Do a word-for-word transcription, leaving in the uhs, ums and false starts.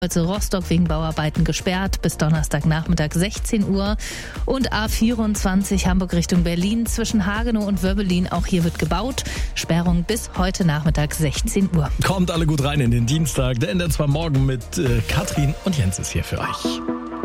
Also Rostock wegen Bauarbeiten gesperrt bis Donnerstagnachmittag sechzehn Uhr und A vierundzwanzig Hamburg Richtung Berlin zwischen Hagenow und Wöbbelin. Auch hier wird gebaut. Sperrung bis heute Nachmittag sechzehn Uhr. Kommt alle gut rein in den Dienstag. Der endet zwar morgen mit äh, Katrin und Jens ist hier für euch.